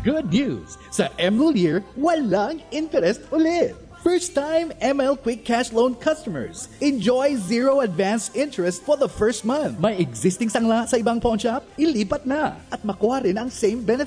Good news! Sa MLOL Year, walang interest ulit. First-time ML Quick Cash Loan customers, enjoy zero advance interest for the first month. May existing sangla sa ibang pawn shop? Ilipat na at makuha rin ang same benefit.